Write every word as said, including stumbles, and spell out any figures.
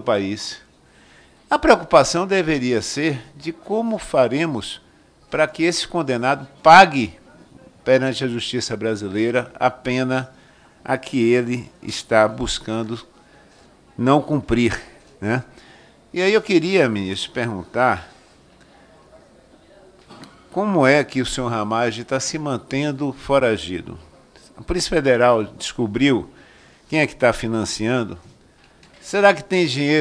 país. A preocupação deveria ser de como faremos para que esse condenado pague perante a justiça brasileira a pena a que ele está buscando não cumprir, né? E aí eu queria, ministro, perguntar como é que o senhor Ramagem está se mantendo foragido. A Polícia Federal descobriu quem é que está financiando. Será que tem dinheiro